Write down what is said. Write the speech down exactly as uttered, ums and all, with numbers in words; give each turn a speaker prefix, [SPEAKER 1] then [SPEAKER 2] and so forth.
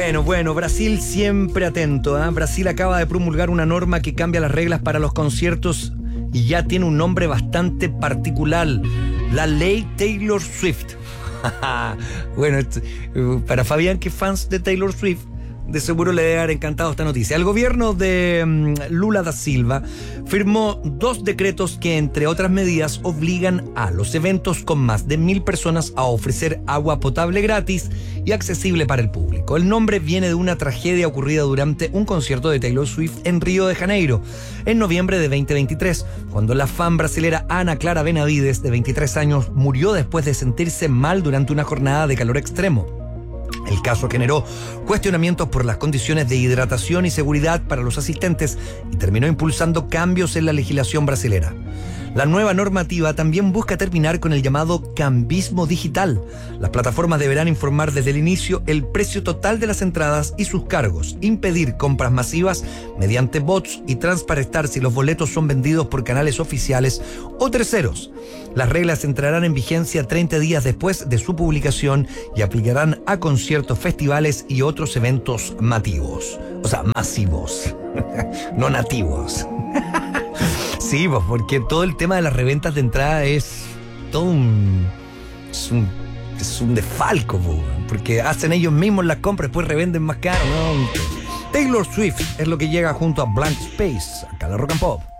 [SPEAKER 1] Bueno, bueno, Brasil siempre atento, ¿eh? Brasil acaba de promulgar una norma que cambia las reglas para los conciertos y ya tiene un nombre bastante particular, la Ley Taylor Swift. Bueno, esto, para Fabián, que es fans de Taylor Swift, de seguro le debe haber encantado esta noticia. El gobierno de um, Lula da Silva firmó dos decretos que, entre otras medidas, obligan a los eventos con más de mil personas a ofrecer agua potable gratis y accesible para el público. El nombre viene de una tragedia ocurrida durante un concierto de Taylor Swift en Río de Janeiro, en noviembre de veinte veintitrés, cuando la fan brasilera Ana Clara Benavides, de veintitrés años, murió después de sentirse mal durante una jornada de calor extremo. El caso generó cuestionamientos por las condiciones de hidratación y seguridad para los asistentes y terminó impulsando cambios en la legislación brasilera. La nueva normativa también busca terminar con el llamado cambismo digital. Las plataformas deberán informar desde el inicio el precio total de las entradas y sus cargos, impedir compras masivas mediante bots y transparentar si los boletos son vendidos por canales oficiales o terceros. Las reglas entrarán en vigencia treinta días después de su publicación y aplicarán a conciertos, festivales y otros eventos masivos. O sea, masivos, no nativos. Sí, pues porque todo el tema de las reventas de entrada es todo un... Es un, es un desfalco, po, porque hacen ellos mismos las compras, después revenden más caro, ¿no? Taylor Swift es lo que llega junto a Blank Space, acá en la Rock and Pop.